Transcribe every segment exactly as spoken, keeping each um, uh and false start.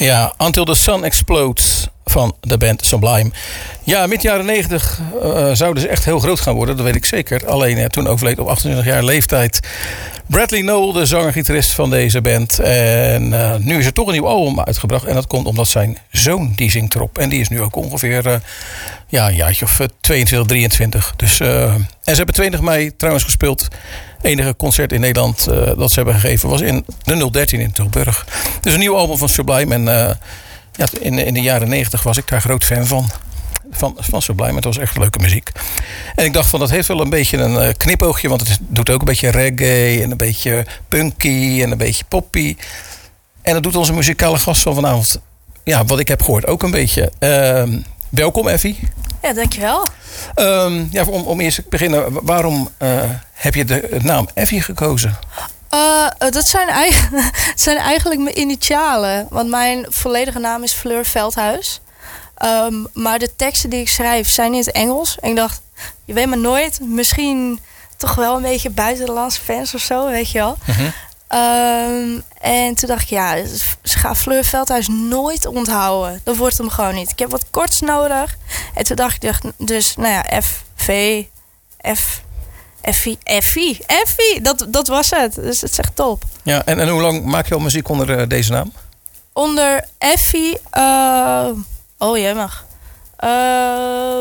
Ja, Until the Sun Explodes van de band Sublime. Ja, mid jaren negentig uh, zouden ze echt heel groot gaan worden. Dat weet ik zeker. Alleen uh, toen overleed op achtentwintig jaar leeftijd Bradley Nowell, de zanger-gitarist van deze band. En uh, nu is er toch een nieuw album uitgebracht. En dat komt omdat zijn zoon, die zingt erop. En die is nu ook ongeveer uh, ja, een jaartje of uh, tweeëntwintig, drieëntwintig. Dus, uh, en ze hebben twintig mei trouwens gespeeld. Enige concert in Nederland uh, dat ze hebben gegeven was in de nul dertien in Tilburg. Dus een nieuw album van Sublime. En uh, ja, in, in de jaren negentig was ik daar groot fan van. Van, van Sublime. Het was echt leuke muziek. En ik dacht van dat heeft wel een beetje een uh, knipoogje. Want het is, doet ook een beetje reggae. En een beetje punky. En een beetje poppy. En dat doet onze muzikale gast van vanavond. Ja, wat ik heb gehoord ook een beetje. Uh, welkom Effie. Ja, dankjewel. Um, ja, om, om eerst te beginnen. Waarom uh, heb je de, de naam Effie gekozen? Uh, dat zijn, eigen, het zijn eigenlijk mijn initialen. Want mijn volledige naam is Fleur Veldhuis. Um, maar de teksten die ik schrijf zijn in het Engels. En ik dacht, je weet maar nooit. Misschien toch wel een beetje buitenlandse fans of zo, weet je wel. Uh-huh. Um, en toen dacht ik, ja, ze gaat Fleur Veldhuis nooit onthouden. Dat wordt hem gewoon niet. Ik heb wat korts nodig. En toen dacht ik, dus, nou ja, F, V, F, Effie, Effie, Effie. Dat, dat was het. Dus het is echt top. Ja, en, en hoe lang maak je al muziek onder uh, deze naam? Onder Effie, uh, oh jee mag. Uh,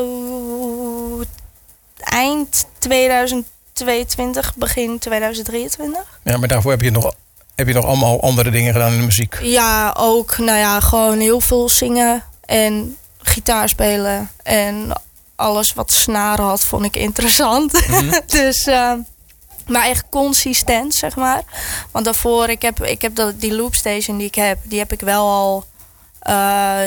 eind tweeduizend tweeëntwintig, begin tweeduizend drieëntwintig. Ja, maar daarvoor heb je nog, heb je nog allemaal andere dingen gedaan in de muziek? Ja, ook. Nou ja, gewoon heel veel zingen en gitaar spelen. En alles wat snaren had, vond ik interessant. Mm-hmm. dus, uh, maar echt consistent, zeg maar. Want daarvoor, ik heb, ik heb dat, die loopstation die ik heb, die heb ik wel al uh,